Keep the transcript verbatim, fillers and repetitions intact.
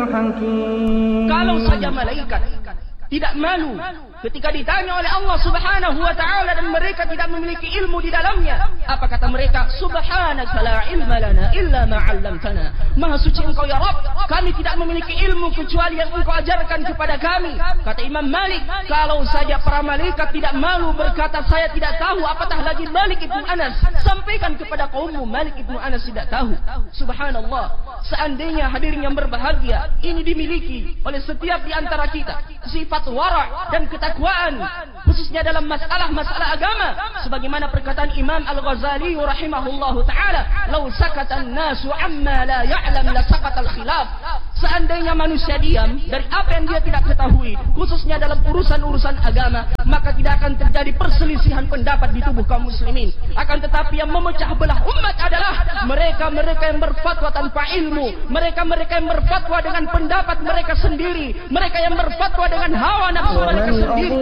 Kalau saja malaikat tidak malu ketika ditanya oleh Allah Subhanahu wa taala dan mereka tidak memiliki ilmu di dalamnya, apa kata mereka? Subhanaka la ilma lana illa ma 'allamtana. Maha suci Engkau ya Rabb, kami tidak memiliki ilmu kecuali yang Engkau ajarkan kepada kami. Kata Imam Malik, kalau saja para malaikat tidak malu berkata saya tidak tahu, apatah lagi Malik ibnu Anas. Sampaikan kepada kaummu Malik ibnu Anas tidak tahu. Subhanallah, seandainya hadirin yang berbahagia ini dimiliki oleh setiap di antara kita, sifat wara' dan ketakwaan khususnya dalam masalah-masalah agama, sebagaimana perkataan Imam Al-Ghazali rahimahullahu taala, "Lau sakatan nasu amma la ya'lam la saqatal khilaf." Seandainya manusia diam dari apa yang dia tidak ketahui khususnya dalam urusan-urusan agama, maka tidak akan terjadi perselisihan pendapat di tubuh kaum muslimin. Akan tetapi yang memecah belah umat adalah mereka-mereka yang berfatwa tanpa ilmu, mereka-mereka yang berfatwa dengan pendapat mereka sendiri, mereka yang berfatwa dengan hawa nafsu mereka sendiri.